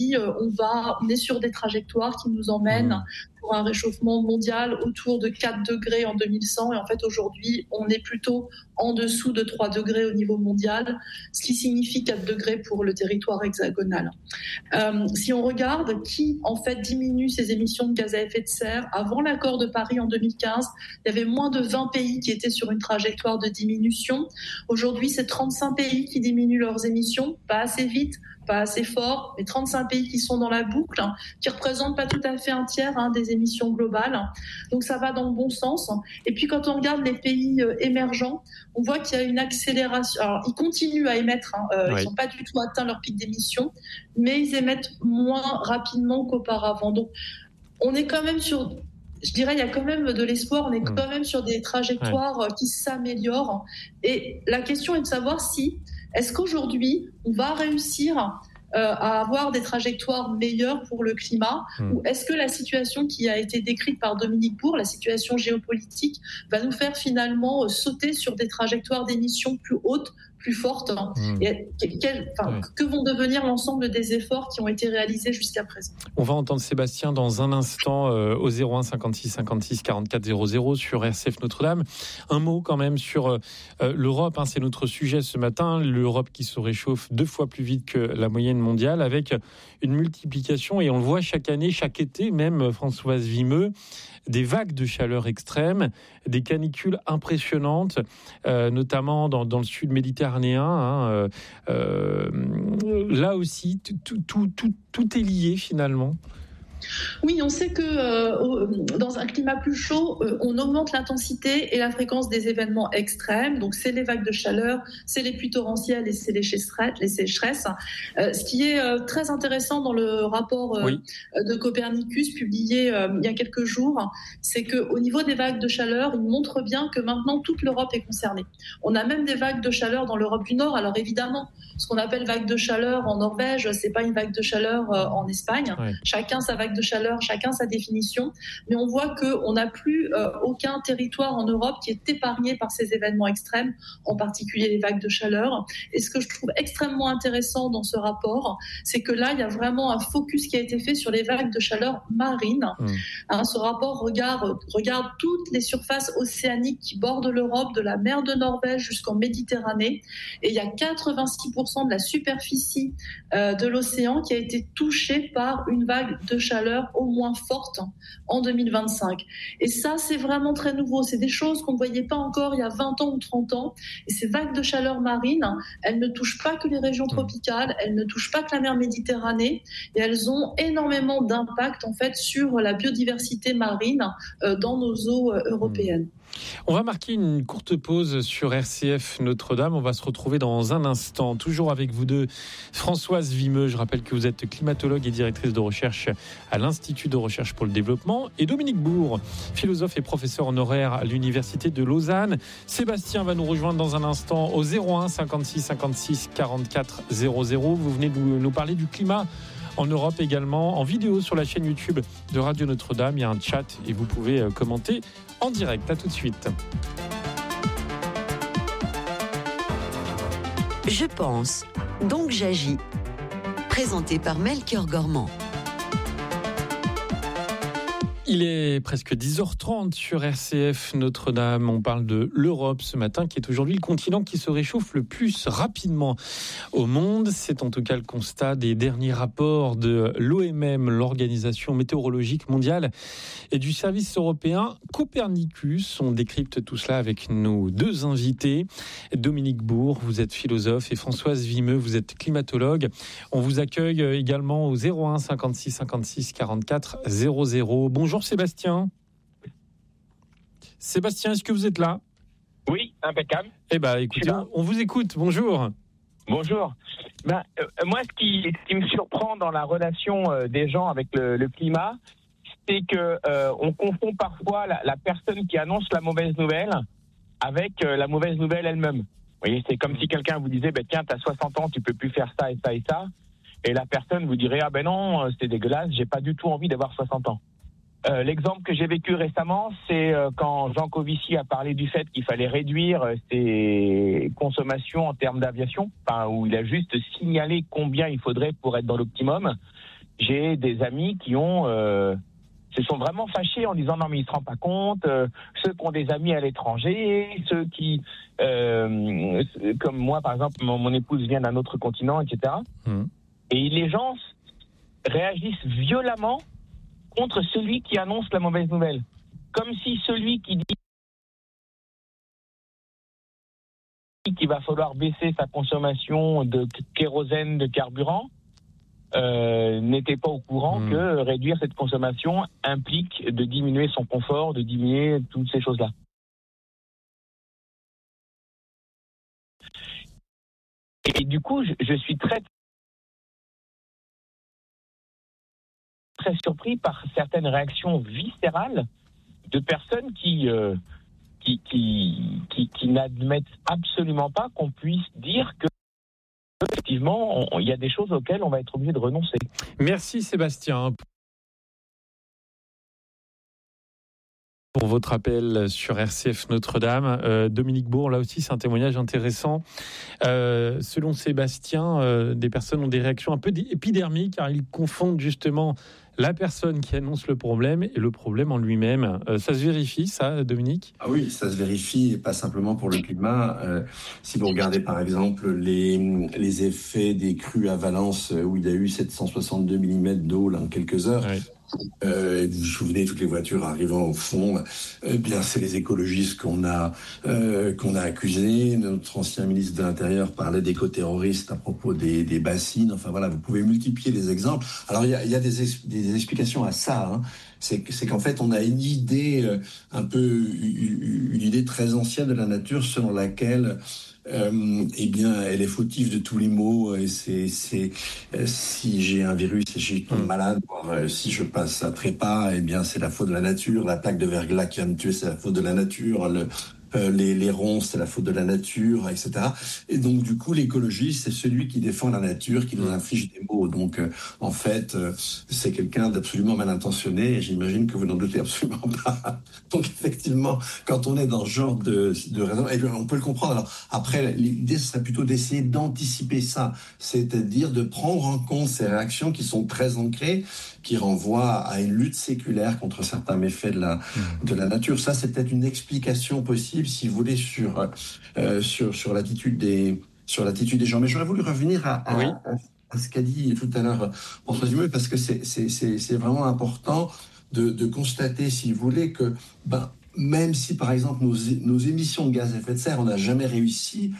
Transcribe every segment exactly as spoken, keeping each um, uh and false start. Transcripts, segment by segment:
on va, on est sur des trajectoires qui nous emmènent mmh. pour un réchauffement mondial autour de quatre degrés en deux mille cent. Et en fait, aujourd'hui, on est plutôt en dessous de trois degrés au niveau mondial, ce qui signifie quatre degrés pour le territoire hexagonal. Euh, si on regarde qui, en fait, diminue ses émissions de gaz à effet de serre, avant l'accord de Paris en deux mille quinze, il y avait moins de vingt pays qui étaient sur une trajectoire de diminution. Aujourd'hui, c'est trente-cinq pays qui diminuent leurs émissions, pas assez vite, pas assez fort, mais trente-cinq pays qui sont dans la boucle, hein, qui représentent pas tout à fait un tiers hein, des émissions globales. Donc ça va dans le bon sens. Et puis quand on regarde les pays euh, émergents, on voit qu'il y a une accélération. Alors ils continuent à émettre, hein, euh, oui. ils n'ont pas du tout atteint leur pic d'émissions, mais ils émettent moins rapidement qu'auparavant. Donc on est quand même sur... Je dirais, il y a quand même de l'espoir. On est quand même sur des trajectoires ouais. qui s'améliorent. Et la question est de savoir si, est-ce qu'aujourd'hui, on va réussir euh, à avoir des trajectoires meilleures pour le climat, mmh. ou est-ce que la situation qui a été décrite par Dominique Bourg, la situation géopolitique, va nous faire finalement euh, sauter sur des trajectoires d'émissions plus hautes, plus fortes, mmh. et quel, enfin, ouais. que vont devenir l'ensemble des efforts qui ont été réalisés jusqu'à présent. On va entendre Sébastien dans un instant euh, au zéro un cinquante-six cinquante-six quarante-quatre zéro zéro sur R C F Notre-Dame. Un mot quand même sur euh, l'Europe, hein, c'est notre sujet ce matin, l'Europe qui se réchauffe deux fois plus vite que la moyenne mondiale avec une multiplication, et on le voit chaque année, chaque été même, Françoise Vimeux, des vagues de chaleur extrêmes, des canicules impressionnantes, euh, notamment dans, dans le sud méditerranéen. Hein, euh, euh, là aussi, tout, tout, tout, tout est lié finalement. Oui, on sait que euh, dans un climat plus chaud, euh, on augmente l'intensité et la fréquence des événements extrêmes. Donc, c'est les vagues de chaleur, c'est les pluies torrentielles et c'est les sécheresses. Les sécheresses. Euh, ce qui est euh, très intéressant dans le rapport euh, oui. de Copernicus publié euh, il y a quelques jours, c'est qu'au niveau des vagues de chaleur, il montre bien que maintenant toute l'Europe est concernée. On a même des vagues de chaleur dans l'Europe du Nord. Alors évidemment, ce qu'on appelle vague de chaleur en Norvège, c'est pas une vague de chaleur euh, en Espagne. Oui. Chacun sa vague de chaleur, chacun sa définition, mais on voit qu'on n'a plus euh, aucun territoire en Europe qui est épargné par ces événements extrêmes, en particulier les vagues de chaleur. Et ce que je trouve extrêmement intéressant dans ce rapport, c'est que là, il y a vraiment un focus qui a été fait sur les vagues de chaleur marines. Mmh. Hein, ce rapport regarde, regarde toutes les surfaces océaniques qui bordent l'Europe, de la mer de Norvège jusqu'en Méditerranée, et il y a quatre-vingt-six pour cent de la superficie euh, de l'océan qui a été touchée par une vague de chaleur au moins forte en deux mille vingt-cinq. Et ça, c'est vraiment très nouveau. C'est des choses qu'on ne voyait pas encore il y a vingt ans ou trente ans. Et ces vagues de chaleur marine, elles ne touchent pas que les régions tropicales, elles ne touchent pas que la mer Méditerranée, et elles ont énormément d'impact en fait sur la biodiversité marine euh, dans nos eaux euh, européennes. On va marquer une courte pause sur R C F Notre-Dame. On va se retrouver dans un instant, toujours avec vous deux. Françoise Vimeux, je rappelle que vous êtes climatologue et directrice de recherche à l'Institut de recherche pour le développement. Et Dominique Bourg, philosophe et professeur honoraire à l'Université de Lausanne. Sébastien va nous rejoindre dans un instant au zéro un cinquante-six cinquante-six quarante-quatre zéro zéro. Vous venez de nous parler du climat en Europe également, en vidéo sur la chaîne YouTube de Radio Notre-Dame. Il y a un chat et vous pouvez commenter en direct. À tout de suite. Je pense, donc j'agis. Présenté par Melchior Gormand. Il est presque dix heures trente sur R C F Notre-Dame. On parle de l'Europe ce matin, qui est aujourd'hui le continent qui se réchauffe le plus rapidement au monde. C'est en tout cas le constat des derniers rapports de l'O M M, l'Organisation météorologique mondiale, et du service européen Copernicus. On décrypte tout cela avec nos deux invités. Dominique Bourg, vous êtes philosophe, et Françoise Vimeux, vous êtes climatologue. On vous accueille également au zéro un cinquante-six cinquante-six quarante-quatre zéro zéro. Bonjour Sébastien. Sébastien, est-ce que vous êtes là ? Oui, impeccable. Eh bien, écoutez, on, on vous écoute. Bonjour. Bonjour. Ben, euh, moi, ce qui, ce qui me surprend dans la relation euh, des gens avec le, le climat, c'est que euh, on confond parfois la, la personne qui annonce la mauvaise nouvelle avec euh, la mauvaise nouvelle elle-même. Vous voyez, c'est comme si quelqu'un vous disait, ben tiens, t'as soixante ans, tu peux plus faire ça et ça et ça, et la personne vous dirait, ah ben non, c'est dégueulasse, j'ai pas du tout envie d'avoir soixante ans. Euh, l'exemple que j'ai vécu récemment, c'est euh, quand Jean Covici a parlé du fait qu'il fallait réduire euh, ses consommations en termes d'aviation, enfin, où il a juste signalé combien il faudrait pour être dans l'optimum. j'ai des amis qui ont euh, se sont vraiment fâchés en disant non mais il se rend pas compte, euh, ceux qui ont des amis à l'étranger, ceux qui, euh, comme moi par exemple, mon, mon épouse vient d'un autre continent, et cetera. Mmh. Et les gens réagissent violemment contre celui qui annonce la mauvaise nouvelle, comme si celui qui dit qu'il va falloir baisser sa consommation de kérosène, de carburant, euh, n'était pas au courant mmh. que réduire cette consommation implique de diminuer son confort, de diminuer toutes ces choses-là. Et du coup, je, je suis très très surpris par certaines réactions viscérales de personnes qui euh, Qui, qui, qui, qui n'admettent absolument pas qu'on puisse dire que effectivement, il y a des choses auxquelles on va être obligé de renoncer. Merci Sébastien pour votre appel sur R C F Notre-Dame. Euh, Dominique Bourg, là aussi, c'est un témoignage intéressant. Euh, selon Sébastien, euh, des personnes ont des réactions un peu épidermiques car ils confondent justement la personne qui annonce le problème et le problème en lui-même. Euh, ça se vérifie, ça, Dominique ? Ah oui, ça se vérifie, et pas simplement pour le climat. Euh, si vous regardez, par exemple, les, les effets des crues à Valence, où il y a eu sept cent soixante-deux millimètres d'eau là, en quelques heures, oui. Euh, vous vous souvenez, toutes les voitures arrivant au fond, eh bien, c'est les écologistes qu'on a, euh, qu'on a accusés. Notre ancien ministre de l'Intérieur parlait d'éco-terroristes à propos des, des bassines. Enfin voilà, vous pouvez multiplier les exemples. Alors, il y a, il y a des, des explications à ça, hein. C'est, c'est qu'en fait, on a une idée, euh, un peu, une idée très ancienne de la nature selon laquelle Euh, eh bien, elle est fautive de tous les maux. Et c'est, c'est euh, si j'ai un virus et je tombe malade, voire euh, si je passe à trépas, eh bien, c'est la faute de la nature. La plaque de verglas qui va me tuer, c'est la faute de la nature. Le, euh, les, les ronces, c'est la faute de la nature, et cetera. Et donc, du coup, l'écologiste, c'est celui qui défend la nature, qui nous inflige des maux. Donc, euh, en fait, euh, c'est quelqu'un d'absolument mal intentionné. Et j'imagine que vous n'en doutez absolument pas. Donc, effectivement, quand on est dans ce genre de, de raison, et on peut le comprendre. Alors, après, l'idée, ce serait plutôt d'essayer d'anticiper ça. C'est-à-dire de prendre en compte ces réactions qui sont très ancrées, qui renvoient à une lutte séculaire contre certains méfaits de la, de la nature. Ça, c'est peut-être une explication possible, si vous voulez, sur, euh, sur, sur l'attitude des, sur l'attitude des gens. Mais j'aurais voulu revenir à, à, oui. à, à ce qu'a dit tout à l'heure François Vimeux, parce que c'est, c'est, c'est, c'est vraiment important de, de constater, si vous voulez, que, ben, même si, par exemple, nos, nos émissions de gaz à effet de serre, on n'a jamais réussi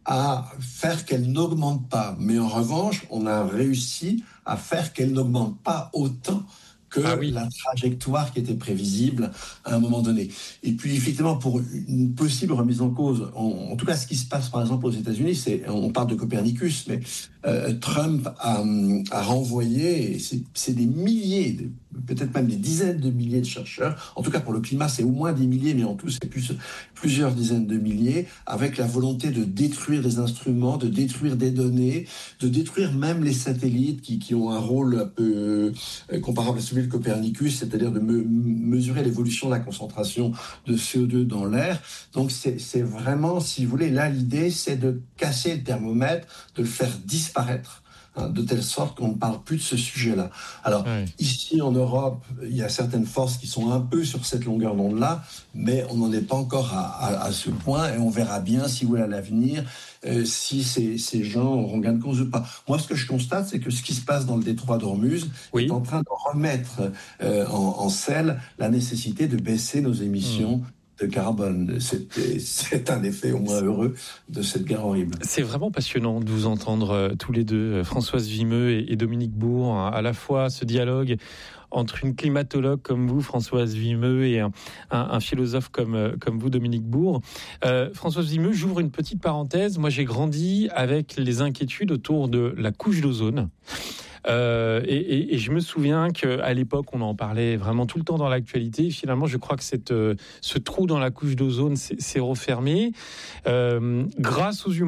à faire qu'elles n'augmentent pas. Mais en revanche, on a réussi à faire qu'elles n'augmentent pas autant que ah oui. la trajectoire qui était prévisible à un moment donné. Et puis, effectivement, pour une possible remise en cause, en, en tout cas, ce qui se passe, par exemple, aux États-Unis, c'est, on parle de Copernicus, mais euh, Trump a, a renvoyé, et c'est, c'est des milliers, de, peut-être même des dizaines de milliers de chercheurs, en tout cas pour le climat, c'est au moins des milliers, mais en tout, c'est plus, plusieurs dizaines de milliers, avec la volonté de détruire des instruments, de détruire des données, de détruire même les satellites qui, qui ont un rôle un peu euh, comparable à celui de Copernicus, c'est-à-dire de me, mesurer l'évolution de la concentration de C O deux dans l'air. Donc c'est, c'est vraiment, si vous voulez, là l'idée c'est de casser le thermomètre, de le faire disparaître, hein, de telle sorte qu'on ne parle plus de ce sujet-là. Alors oui. Ici en Europe, il y a certaines forces qui sont un peu sur cette longueur d'onde-là, mais on n'en est pas encore à, à, à ce point, et on verra bien, si vous voulez, à l'avenir, Euh, si ces, ces gens auront gain de cause ou pas. Moi, ce que je constate, c'est que ce qui se passe dans le détroit d'Ormuz oui. est en train de remettre euh, en, en selle la nécessité de baisser nos émissions mmh. de carbone. C'est, c'est un effet au moins heureux de cette guerre horrible. C'est vraiment passionnant de vous entendre euh, tous les deux, Françoise Vimeux et, et Dominique Bourg, hein, à la fois ce dialogue entre une climatologue comme vous, Françoise Vimeux, et un, un, un philosophe comme, comme vous, Dominique Bourg. Euh, Françoise Vimeux, j'ouvre une petite parenthèse. Moi, j'ai grandi avec les inquiétudes autour de la couche d'ozone. Euh, et, et, et je me souviens qu'à l'époque, on en parlait vraiment tout le temps dans l'actualité. Et finalement, je crois que cette, ce trou dans la couche d'ozone s'est, s'est refermé euh, grâce aux humains.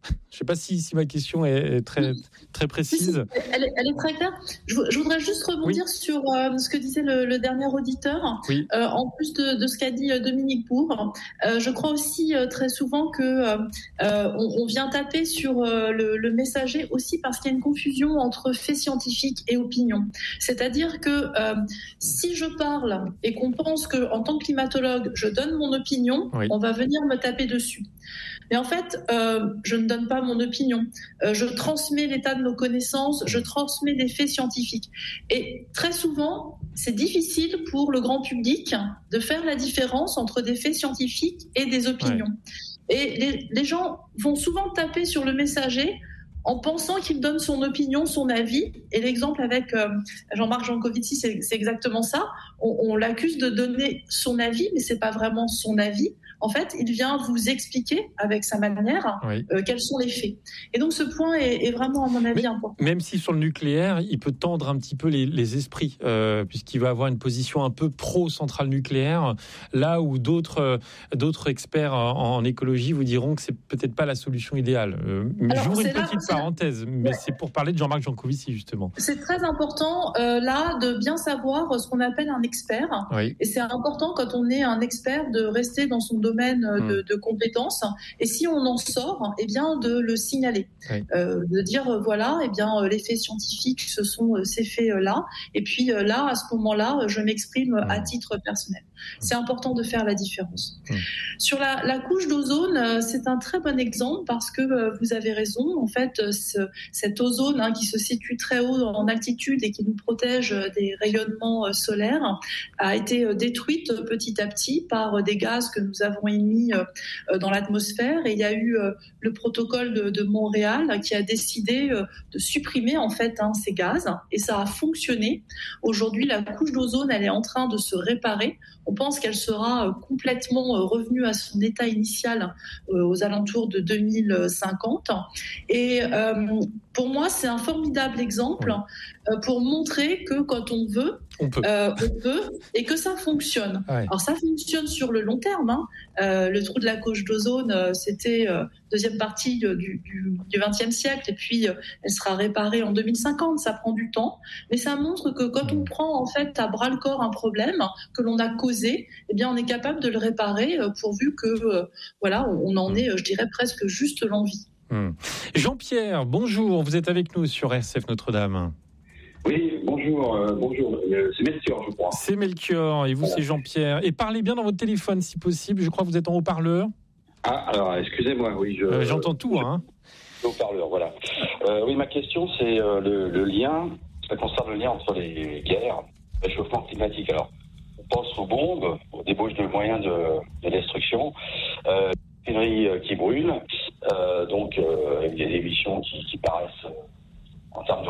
Je ne sais pas si, si ma question est, est très, très précise. Si, si, elle, est, elle est très claire. Je, je voudrais juste rebondir oui. sur euh, ce que disait le, le dernier auditeur. Oui. Euh, en plus de, de ce qu'a dit Dominique Bourg, euh, je crois aussi euh, très souvent que euh, on, on vient taper sur euh, le, le messager aussi parce qu'il y a une confusion entre faits scientifiques et opinion. C'est-à-dire que euh, si je parle et qu'on pense que en tant que climatologue, je donne mon opinion, oui. on va venir me taper dessus. Mais en fait, euh, je ne donne pas mon opinion. Euh, je transmets l'état de nos connaissances, je transmets des faits scientifiques. Et très souvent, c'est difficile pour le grand public de faire la différence entre des faits scientifiques et des opinions. Ouais. Et les, les gens vont souvent taper sur le messager en pensant qu'il donne son opinion, son avis. Et l'exemple avec euh, Jean-Marc Jancovici, c'est, c'est exactement ça. On, on l'accuse de donner son avis, mais c'est pas vraiment son avis. En fait, il vient vous expliquer avec sa manière oui. euh, quels sont les faits. Et donc, ce point est, est vraiment, à mon avis, Mais, important. Même si sur le nucléaire, il peut tendre un petit peu les, les esprits, euh, puisqu'il va avoir une position un peu pro-centrale nucléaire, là où d'autres, euh, d'autres experts en, en écologie vous diront que c'est peut-être pas la solution idéale. Euh, Alors, j'ouvre une là, petite parenthèse, là. mais ouais. c'est pour parler de Jean-Marc Jancovici, justement. C'est très important, euh, là, de bien savoir ce qu'on appelle un expert. Oui. Et c'est important, quand on est un expert, de rester dans son domaine De, de compétences, et si on en sort, eh bien de le signaler, oui. euh, de dire voilà, eh bien les faits scientifiques, ce sont ces faits-là, et puis là, à ce moment-là, je m'exprime mmh. à titre personnel. C'est important de faire la différence. Mmh. Sur la, la couche d'ozone, c'est un très bon exemple parce que vous avez raison. En fait, ce, cette ozone hein, qui se situe très haut en altitude et qui nous protège des rayonnements solaires a été détruite petit à petit par des gaz que nous avons émis dans l'atmosphère. Et il y a eu le protocole de, de Montréal qui a décidé de supprimer en fait hein, ces gaz, et ça a fonctionné. Aujourd'hui, la couche d'ozone, elle est en train de se réparer. On pense qu'elle sera complètement revenue à son état initial aux alentours de deux mille cinquante. Et euh, pour moi, c'est un formidable exemple oui. pour montrer que quand on veut, on peut, euh, on peut et que ça fonctionne. Ouais. Alors ça fonctionne sur le long terme. Hein. Euh, le trou de la couche d'ozone, c'était euh, deuxième partie du, du, du vingtième siècle, et puis euh, elle sera réparée en deux mille cinquante. Ça prend du temps, mais ça montre que quand on prend en fait à bras le corps un problème que l'on a causé, eh bien on est capable de le réparer, euh, pourvu que euh, voilà, on en ait, je dirais presque juste l'envie. Hum. Jean-Pierre, bonjour. Vous êtes avec nous sur R C F Notre-Dame. Oui, bonjour, euh, bonjour. Euh, c'est Melchior, je crois. C'est Melchior, et vous, voilà. C'est Jean-Pierre. Et parlez bien dans votre téléphone, si possible. Je crois que vous êtes en haut-parleur. Ah, alors, excusez-moi, oui. Je, euh, j'entends tout, hein. Haut-parleur, voilà. Euh, oui, ma question, c'est euh, le, le lien, ça concerne le lien entre les guerres et le réchauffement climatique. Alors, on pense aux bombes, aux débauches de moyens de, de destruction, euh, les qui brûlent, euh, donc euh, avec des émissions qui, qui paraissent, euh, en termes de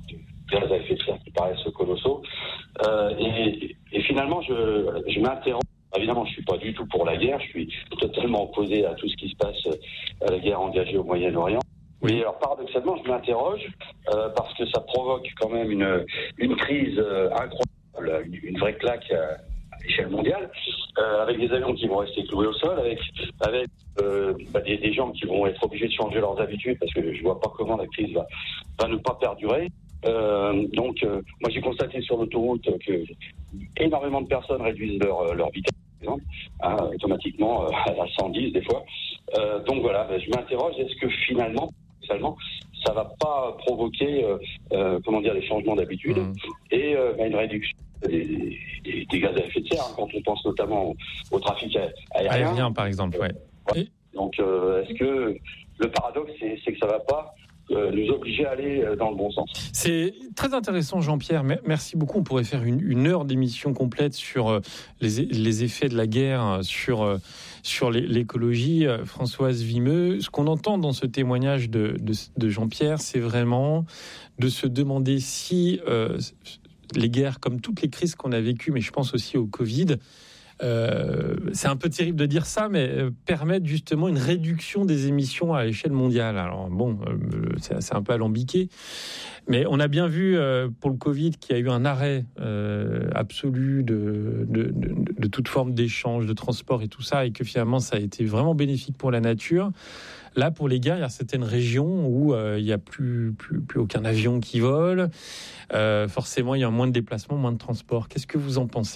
gaz à effet de serre qui paraissent colossaux. Euh, et, et finalement, je, je m'interroge. Évidemment, je ne suis pas du tout pour la guerre. Je suis totalement opposé à tout ce qui se passe, à la guerre engagée au Moyen-Orient. Oui. Mais alors, paradoxalement, je m'interroge euh, parce que ça provoque quand même une, une crise euh, incroyable, une, une vraie claque à, à l'échelle mondiale, euh, avec des avions qui vont rester cloués au sol, avec, avec euh, bah, des, des gens qui vont être obligés de changer leurs habitudes, parce que je ne vois pas comment la crise va, va ne pas perdurer. Euh, donc, euh, moi j'ai constaté sur l'autoroute que énormément de personnes réduisent leur, leur vitesse, par exemple, hein, automatiquement euh, à cent dix des fois. Euh, donc voilà, ben, je m'interroge, est-ce que finalement, finalement ça va pas provoquer euh, euh, comment dire, les changements d'habitude mmh. et euh, ben, une réduction des, des, des gaz à effet de serre, hein, quand on pense notamment au, au trafic aérien. Aérien, par exemple, ouais. ouais. Et... Donc, euh, est-ce que le paradoxe, c'est, c'est que ça va pas Euh, nous obliger à aller dans le bon sens. C'est très intéressant, Jean-Pierre. Merci beaucoup. On pourrait faire une, une heure d'émission complète sur les, les effets de la guerre sur, sur les, l'écologie. Françoise Vimeux, ce qu'on entend dans ce témoignage de, de, de Jean-Pierre, c'est vraiment de se demander si euh, les guerres, comme toutes les crises qu'on a vécues, mais je pense aussi au Covid, euh, c'est un peu terrible de dire ça, mais euh, permettent justement une réduction des émissions à l'échelle mondiale. Alors bon, euh, c'est, c'est un peu alambiqué, mais on a bien vu euh, pour le Covid qu'il y a eu un arrêt euh, absolu de, de, de, de toute forme d'échange, de transport et tout ça, et que finalement ça a été vraiment bénéfique pour la nature. Là, pour les guerres, il y a certaines régions où euh, il n'y a plus, plus, plus aucun avion qui vole. Euh, forcément, il y a moins de déplacements, moins de transport. Qu'est-ce que vous en pensez ?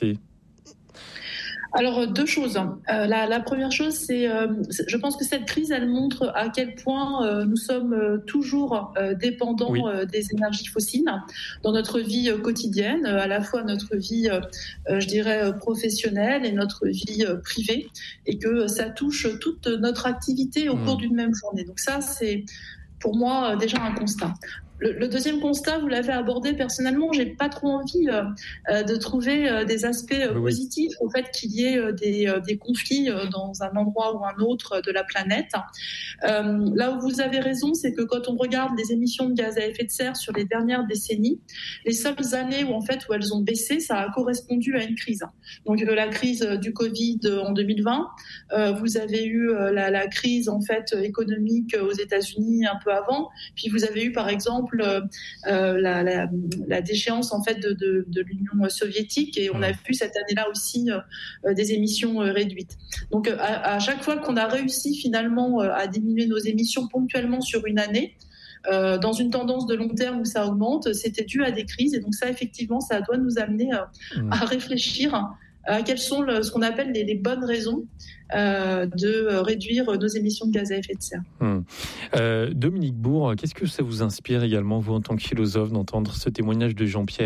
Alors, deux choses. Euh, la, la première chose, c'est, euh, c'est, je pense que cette crise, elle montre à quel point euh, nous sommes euh, toujours euh, dépendants oui. euh, des énergies fossiles dans notre vie euh, quotidienne, euh, à la fois notre vie, euh, je dirais, euh, professionnelle et notre vie euh, privée, et que ça touche toute notre activité au mmh. cours d'une même journée. Donc ça, c'est pour moi euh, déjà un constat. Le, le deuxième constat, vous l'avez abordé personnellement, j'ai pas trop envie euh, de trouver euh, des aspects euh, oui. positifs au fait qu'il y ait euh, des, euh, des conflits euh, dans un endroit ou un autre de la planète. Euh, là où vous avez raison, c'est que quand on regarde les émissions de gaz à effet de serre sur les dernières décennies, les seules années où en fait où elles ont baissé, ça a correspondu à une crise. Donc euh, la crise du Covid en deux mille vingt, euh, vous avez eu euh, la, la crise en fait économique aux États-Unis un peu avant, puis vous avez eu par exemple Euh, la, la, la déchéance en fait de, de, de l'Union soviétique, et on a vu cette année-là aussi euh, des émissions euh, réduites. Donc à, à chaque fois qu'on a réussi finalement euh, à diminuer nos émissions ponctuellement sur une année, euh, dans une tendance de long terme où ça augmente, c'était dû à des crises, et donc ça effectivement ça doit nous amener euh, mmh. à réfléchir à quelles sont le, ce qu'on appelle les, les bonnes raisons euh, de réduire nos émissions de gaz à effet de serre. Hum. Euh, Dominique Bourg, qu'est-ce que ça vous inspire également, vous, en tant que philosophe, d'entendre ce témoignage de Jean-Pierre ?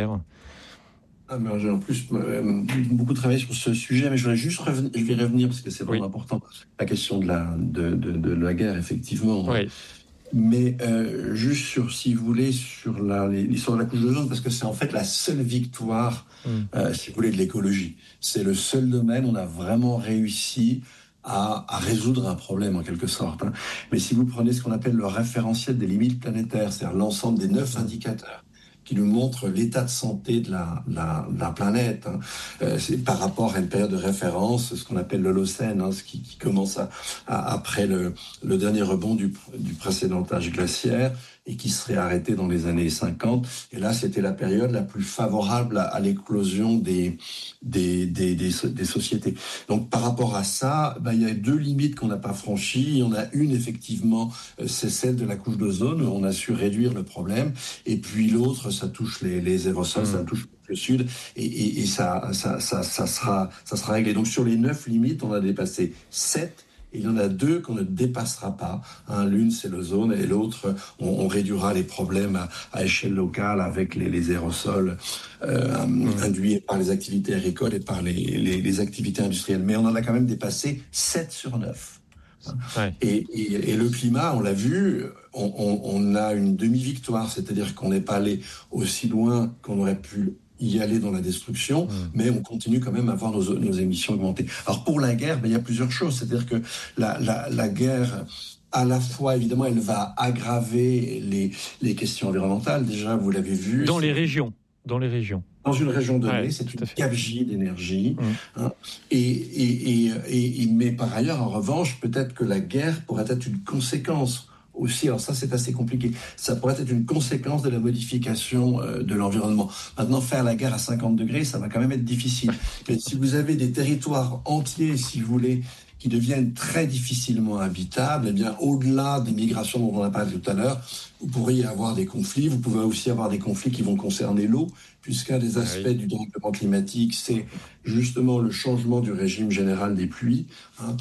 Ah ben, j'ai en plus euh, beaucoup travaillé sur ce sujet, mais je voudrais juste revenir, je vais revenir parce que c'est vraiment oui. important, la question de la, de, de, de la guerre, effectivement. Oui. Mais euh, juste sur, si vous voulez, sur la, l'histoire de la couche d'ozone, parce que c'est en fait la seule victoire, mmh. euh, si vous voulez, de l'écologie. C'est le seul domaine où on a vraiment réussi à, à résoudre un problème, en quelque sorte. Hein. Mais si vous prenez ce qu'on appelle le référentiel des limites planétaires, c'est-à-dire l'ensemble des neuf indicateurs qui nous montre l'état de santé de la, la, la planète. Hein. Euh, c'est par rapport à une période de référence, ce qu'on appelle l'Holocène, hein, ce qui, qui commence à, à, après le, le dernier rebond du, du précédent âge glaciaire, et qui serait arrêté dans les années cinquante. Et là, c'était la période la plus favorable à, à l'éclosion des, des, des, des, des sociétés. Donc, par rapport à ça, ben, il y a deux limites qu'on n'a pas franchies. Il y en a une, effectivement, c'est celle de la couche d'ozone, où on a su réduire le problème. Et puis l'autre, ça touche les, les aérosols, mmh. ça touche le sud, et, et, et ça, ça, ça, ça, sera, ça sera réglé. Donc, sur les neuf limites, on a dépassé sept. Il y en a deux qu'on ne dépassera pas. Hein, l'une, c'est l'ozone, et l'autre, on, on réduira les problèmes à, à échelle locale avec les, les aérosols euh, mmh. induits par les activités agricoles et par les, les, les activités industrielles. Mais on en a quand même dépassé sept sur neuf. Hein. Ouais. Et, et, et le climat, on l'a vu, on, on, on a une demi-victoire, c'est-à-dire qu'on n'est pas allé aussi loin qu'on aurait pu y aller dans la destruction, mmh. mais on continue quand même à voir nos, nos émissions augmenter. Alors pour la guerre, ben, il y a plusieurs choses, c'est-à-dire que la, la, la guerre, à la fois, évidemment, elle va aggraver les, les questions environnementales. Déjà, vous l'avez vu. Dans les régions. Dans les régions. Dans une région donnée, ouais, c'est une gabegie d'énergie. Mmh. Hein, et, et, et, et, et, mais par ailleurs, en revanche, peut-être que la guerre pourrait être une conséquence aussi, alors ça c'est assez compliqué, ça pourrait être une conséquence de la modification euh, de l'environnement. Maintenant, faire la guerre à cinquante degrés, ça va quand même être difficile. Mais si vous avez des territoires entiers, si vous voulez, qui deviennent très difficilement habitables, eh bien, au-delà des migrations dont on a parlé tout à l'heure, vous pourriez avoir des conflits, vous pouvez aussi avoir des conflits qui vont concerner l'eau, puisqu'un des aspects ah oui. du dérèglement climatique, c'est justement le changement du régime général des pluies, hein,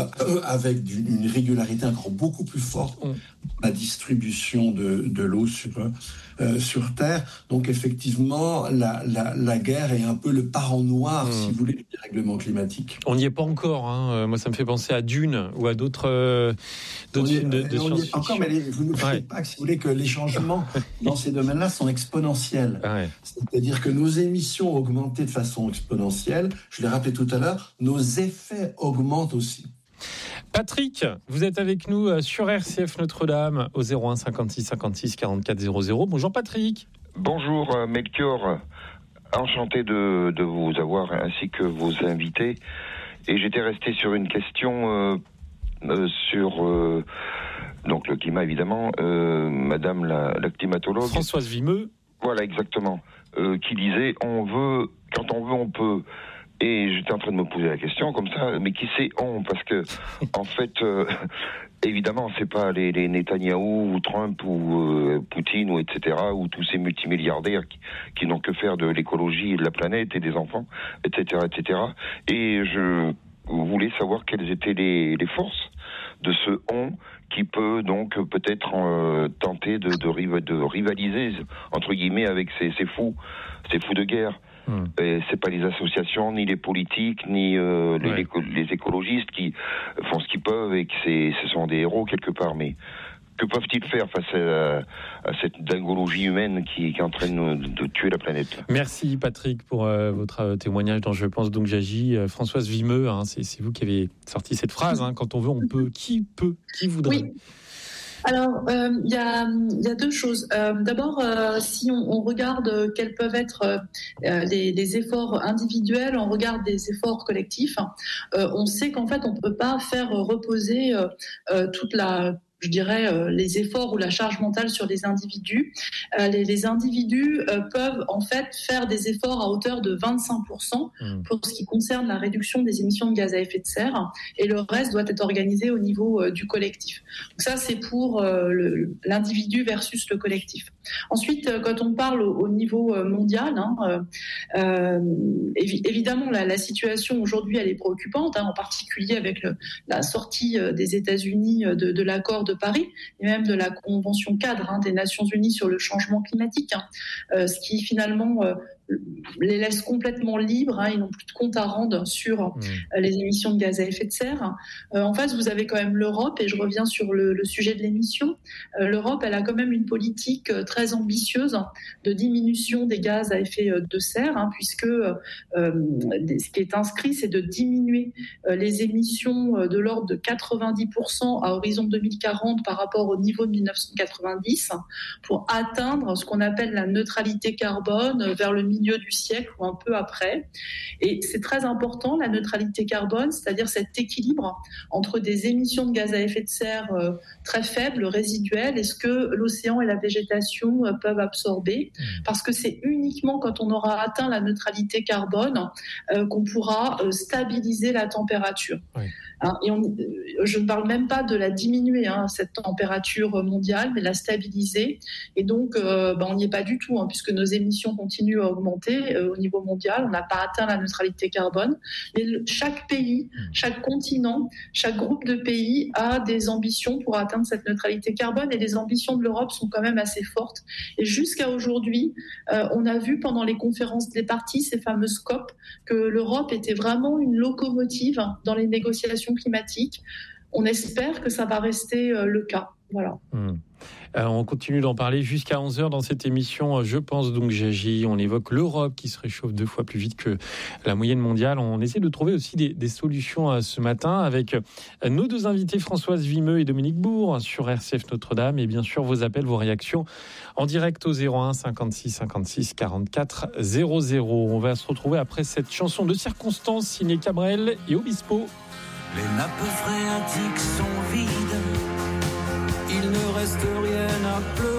avec une régularité encore beaucoup plus forte dans la distribution de, de l'eau sur, euh, sur Terre. Donc effectivement, la, la, la guerre est un peu le parent noir, mmh. si vous voulez, du dérèglement climatique. On n'y est pas encore. Hein. Moi, ça me fait penser à Dune ou à d'autres, euh, d'autres films de, de on n'y est pas encore, mais les, vous ne ouais. faites pas que, si vous voulez, que les changements dans ces domaines-là sont exponentiels. Ah ouais. C'est-à-dire que nos émissions ont augmenté de façon exponentielle. Je l'ai rappelé tout à l'heure, nos effets augmentent aussi. Patrick, vous êtes avec nous sur R C F Notre-Dame au zéro un cinquante-six cinquante-six quarante-quatre zéro zéro. Bonjour Patrick. Bonjour Melchior. Enchanté de, de vous avoir ainsi que vos invités. Et j'étais resté sur une question euh, euh, sur euh, donc le climat évidemment. Euh, Madame la, la climatologue Françoise Vimeux. Voilà exactement. Euh, qui disait on veut quand on veut on peut. Et j'étais en train de me poser la question comme ça, mais qui c'est on? Parce que en fait, euh, évidemment, c'est pas les, les Netanyahou ou Trump ou euh, Poutine ou et cetera ou tous ces multimilliardaires qui, qui n'ont que faire de l'écologie et de la planète et des enfants, et cetera, et cetera. Et je voulais savoir quelles étaient les, les forces de ce on qui peut donc peut-être euh, tenter de, de, de rivaliser entre guillemets avec ces, ces fous, ces fous de guerre. Hum. Et c'est pas les associations, ni les politiques, ni euh, les, ouais. les, les écologistes qui font ce qu'ils peuvent et que c'est, ce sont des héros quelque part. Mais que peuvent-ils faire face à, à cette dingologie humaine qui, qui est en train de, de tuer la planète? Merci Patrick pour euh, votre témoignage dans Je pense donc j'agis. Euh, Françoise Vimeux, hein, c'est, c'est vous qui avez sorti cette phrase. Hein, quand on veut, on peut. Qui peut? Qui voudrait? Oui. Alors, il euh, y, y a deux choses. Euh, d'abord, euh, si on, on regarde quels peuvent être euh, les, les efforts individuels, on regarde des efforts collectifs, euh, on sait qu'en fait, on ne peut pas faire reposer euh, euh, toute la... je dirais, euh, les efforts ou la charge mentale sur les individus. Euh, les, les individus euh, peuvent en fait faire des efforts à hauteur de vingt-cinq pour cent mmh. pour ce qui concerne la réduction des émissions de gaz à effet de serre, et le reste doit être organisé au niveau euh, du collectif. Donc ça, c'est pour euh, le, l'individu versus le collectif. Ensuite, euh, quand on parle au, au niveau euh, mondial, hein, euh, euh, évi- évidemment, la, la situation aujourd'hui, elle est préoccupante, hein, en particulier avec le, la sortie euh, des États-Unis euh, de, de l'accord de Paris et même de la Convention cadre hein, des Nations Unies sur le changement climatique, hein, euh, ce qui finalement euh, les laisse complètement libres, hein, ils n'ont plus de compte à rendre sur mmh. euh, les émissions de gaz à effet de serre. Euh, en face, vous avez quand même l'Europe, et je reviens sur le, le sujet de l'émission. Euh, L'Europe, elle a quand même une politique euh, très ambitieuse de diminution des gaz à effet de serre, hein, puisque euh, ce qui est inscrit, c'est de diminuer euh, les émissions de l'ordre de quatre-vingt-dix pour cent à horizon deux mille quarante par rapport au niveau de dix-neuf cent quatre-vingt-dix pour atteindre ce qu'on appelle la neutralité carbone vers le milieu du siècle ou un peu après. Et c'est très important, la neutralité carbone, c'est-à-dire cet équilibre entre des émissions de gaz à effet de serre euh, très faibles, résiduelles, et ce que l'océan et la végétation euh, peuvent absorber. Parce que c'est uniquement quand on aura atteint la neutralité carbone euh, qu'on pourra euh, stabiliser la température. Oui. Hein, et on, je ne parle même pas de la diminuer, hein, cette température mondiale, mais la stabiliser. Et donc, euh, ben, on n'y est pas du tout, hein, puisque nos émissions continuent à augmenter euh, au niveau mondial. On n'a pas atteint la neutralité carbone. Mais le, chaque pays, chaque continent, chaque groupe de pays a des ambitions pour atteindre cette neutralité carbone. Et les ambitions de l'Europe sont quand même assez fortes. Et jusqu'à aujourd'hui, euh, on a vu pendant les conférences des parties, ces fameuses C O P, que l'Europe était vraiment une locomotive dans les négociations climatiques. On espère que ça va rester euh, le cas. Voilà. Mmh. Euh, on continue d'en parler jusqu'à onze heures dans cette émission. Je pense donc j'agis. On évoque l'Europe qui se réchauffe deux fois plus vite que la moyenne mondiale. On essaie de trouver aussi des, des solutions euh, ce matin avec euh, nos deux invités, Françoise Vimeux et Dominique Bourg, sur R C F Notre-Dame. Et bien sûr, vos appels, vos réactions en direct au zéro un cinquante-six cinquante-six quarante-quatre zéro zéro. On va se retrouver après cette chanson de circonstance signée Cabrel et Obispo. Les nappes phréatiques sont vides. Il ne reste rien à pleurer.